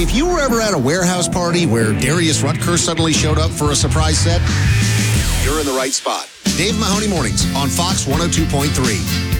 If you were ever at a warehouse party where Darius Rutker suddenly showed up for a surprise set, you're in the right spot. Dave Mahoney Mornings on Fox 102.3.